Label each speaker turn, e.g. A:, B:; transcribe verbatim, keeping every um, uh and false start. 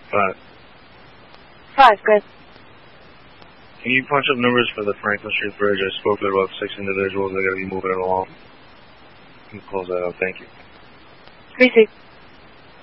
A: Five.
B: Five, good.
A: Can you punch up numbers for the Franklin Street Bridge? I spoke to about six individuals. They got to be moving it along. You can close that out. Thank you.
B: Three six.